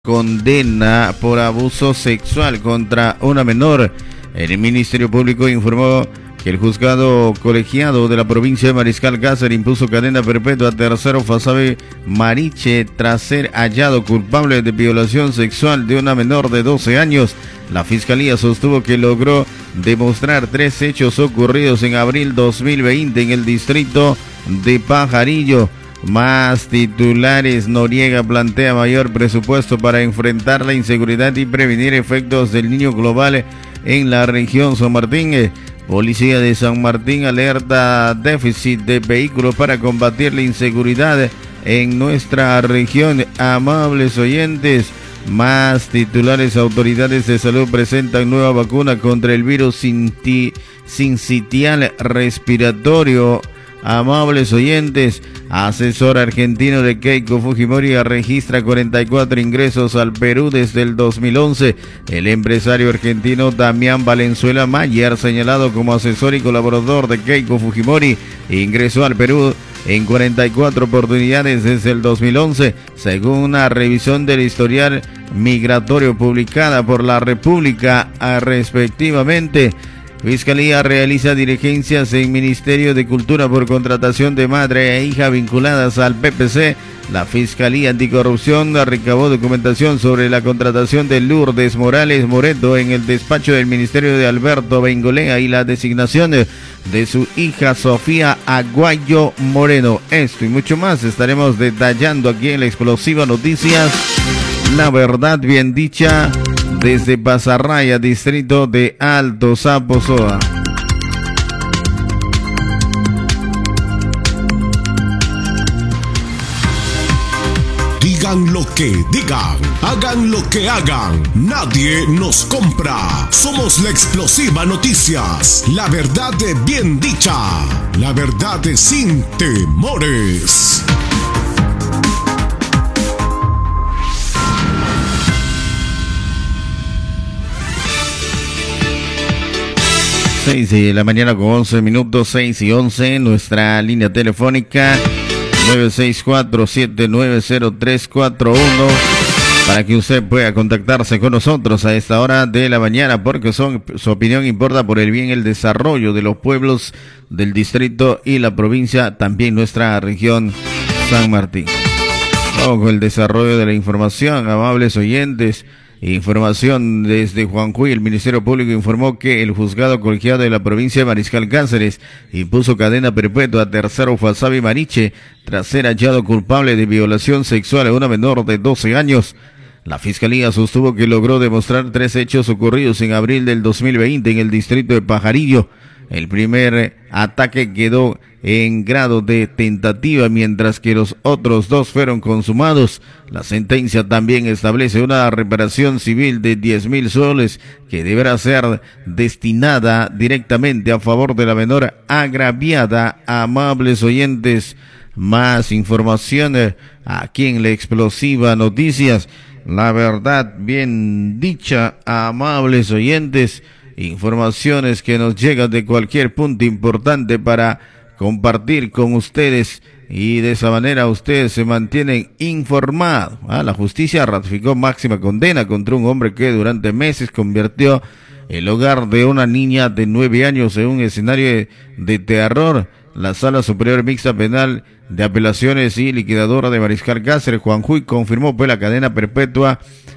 Condena por abuso sexual contra una menor. El Ministerio Público informó que el juzgado colegiado de la provincia de Mariscal Cáceres impuso cadena perpetua a Tercero Fasabe Mariche tras ser hallado culpable de violación sexual de una menor de 12 años. La Fiscalía sostuvo que logró demostrar 3 hechos ocurridos en abril 2020 en el distrito de Pajarillo. Más titulares. Noriega plantea mayor presupuesto para enfrentar la inseguridad y prevenir efectos del Niño Global en la región San Martín. Policía de San Martín alerta déficit de vehículos para combatir la inseguridad en nuestra región. Amables oyentes, más titulares. Autoridades de salud presentan nueva vacuna contra el virus sincitial respiratorio. Amables oyentes, asesor argentino de Keiko Fujimori registra 44 ingresos al Perú desde el 2011. El empresario argentino Damián Valenzuela Mayer, señalado como asesor y colaborador de Keiko Fujimori, ingresó al Perú en 44 oportunidades desde el 2011, según una revisión del historial migratorio publicada por la República, respectivamente. Fiscalía realiza diligencias en Ministerio de Cultura por contratación de madre e hija vinculadas al PPC. La Fiscalía Anticorrupción recabó documentación sobre la contratación de Lourdes Morales Moreto en el despacho del Ministerio de Alberto Bengolea y la designación de su hija Sofía Aguayo Moreno. Esto y mucho más estaremos detallando aquí en la explosiva Noticias. La verdad bien dicha. Desde Pasarraya, distrito de Alto Zaposoa. Digan lo que digan, hagan lo que hagan, nadie nos compra. Somos la explosiva Noticias, la verdad de bien dicha, la verdad de sin temores. 6 de la mañana con 11 minutos, 6 y 11, nuestra línea telefónica 964-790-341 para que usted pueda contactarse con nosotros a esta hora de la mañana, porque su opinión importa por el bien y el desarrollo de los pueblos del distrito y la provincia, también nuestra región San Martín. Vamos con el desarrollo de la información, amables oyentes. Información desde Juanjuy. El Ministerio Público informó que el juzgado colegiado de la provincia de Mariscal Cáceres impuso cadena perpetua a Tercero Fasabe Mariche tras ser hallado culpable de violación sexual a una menor de 12 años. La Fiscalía sostuvo que logró demostrar 3 hechos ocurridos en abril del 2020 en el distrito de Pajarillo. El primer ataque quedó en grado de tentativa, mientras que los otros 2 fueron consumados. La sentencia también establece una reparación civil de 10.000 soles que deberá ser destinada directamente a favor de la menor agraviada. Amables oyentes, más información aquí en la explosiva Noticias. La verdad bien dicha, amables oyentes. Informaciones que nos llegan de cualquier punto importante para compartir con ustedes, y de esa manera ustedes se mantienen informados. La justicia ratificó máxima condena contra un hombre que durante meses convirtió el hogar de una niña de 9 años en un escenario de terror. La Sala Superior Mixta Penal de Apelaciones y Liquidadora de Mariscal Cáceres, Juanjuy, confirmó la cadena perpetua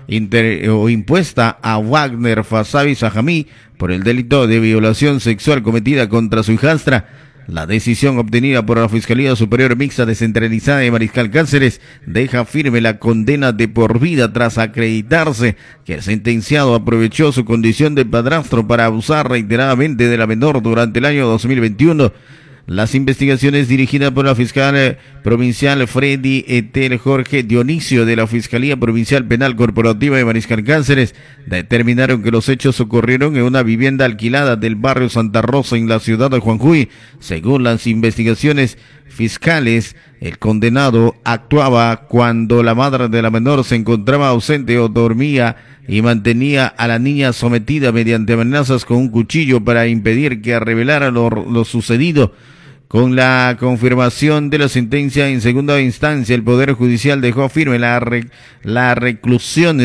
impuesta a Wagner Fasabe Sajamí por el delito de violación sexual cometida contra su hijastra. La decisión obtenida por la Fiscalía Superior Mixta Descentralizada de Mariscal Cáceres deja firme la condena de por vida tras acreditarse que el sentenciado aprovechó su condición de padrastro para abusar reiteradamente de la menor durante el año 2021. Las investigaciones dirigidas por la fiscal provincial Freddy Etel Jorge Dionisio de la Fiscalía Provincial Penal Corporativa de Mariscal Cáceres determinaron que los hechos ocurrieron en una vivienda alquilada del barrio Santa Rosa en la ciudad de Juanjuy. Según las investigaciones fiscales, el condenado actuaba cuando la madre de la menor se encontraba ausente o dormía y mantenía a la niña sometida mediante amenazas con un cuchillo para impedir que revelara lo sucedido. Con la confirmación de la sentencia en segunda instancia, el Poder Judicial dejó firme la reclusión